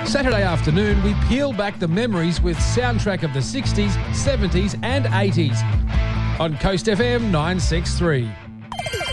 Saturday afternoon, we peel back the memories with soundtrack of the 60s, 70s and 80s on Coast FM 963.